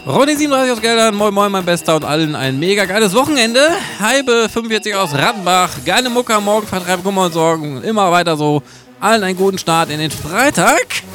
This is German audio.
Ronny 37 aus Geldern, moin moin mein Bester und allen ein mega geiles Wochenende. Heibe 45 aus Rattenbach, geile Mucke am Morgen, Vertreib, Kummer und Sorgen, immer weiter so. Allen einen guten Start in den Freitag.